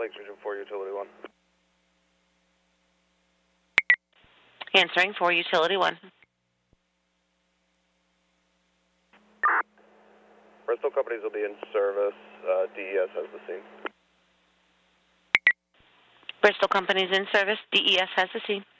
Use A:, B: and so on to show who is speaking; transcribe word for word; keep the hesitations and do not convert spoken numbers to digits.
A: Lakes Region four, Utility one.
B: Answering for Utility one.
A: Bristol companies will be in service. Uh, D E S has the scene.
B: Bristol Company's in service. D E S has the scene.